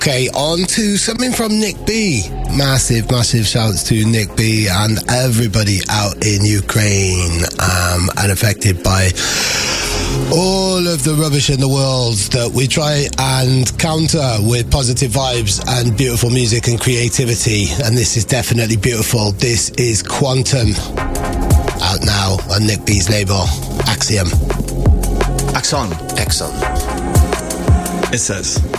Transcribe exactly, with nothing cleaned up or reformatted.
Okay, on to something from Nick B. Massive, massive shouts to Nick B and everybody out in Ukraine um, and affected by all of the rubbish in the world that we try and counter with positive vibes and beautiful music and creativity. And this is definitely beautiful. This is Quantum, out now on Nick B's label, Axiom. Axon. Axon. It says...